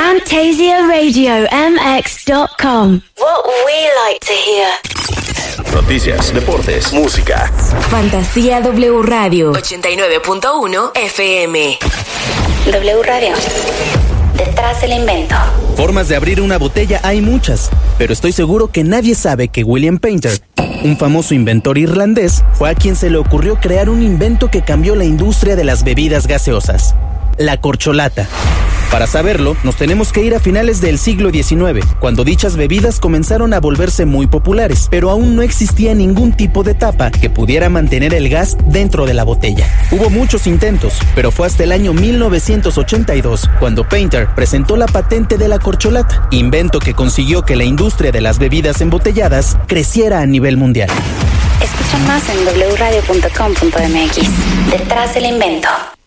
FantasiaRadioMX.com. What we like to hear. Noticias, deportes, música. Fantasía W Radio 89.1 FM. W Radio. Detrás del invento. Formas de abrir una botella hay muchas, pero estoy seguro que nadie sabe que William Painter, un famoso inventor irlandés, fue a quien se le ocurrió crear un invento que cambió la industria de las bebidas gaseosas: la corcholata. Para saberlo, nos tenemos que ir a finales del siglo XIX, cuando dichas bebidas comenzaron a volverse muy populares, pero aún no existía ningún tipo de tapa que pudiera mantener el gas dentro de la botella. Hubo muchos intentos, pero fue hasta el año 1982 cuando Painter presentó la patente de la corcholata, invento que consiguió que la industria de las bebidas embotelladas creciera a nivel mundial. Escucha más en wradio.com.mx. Detrás del invento.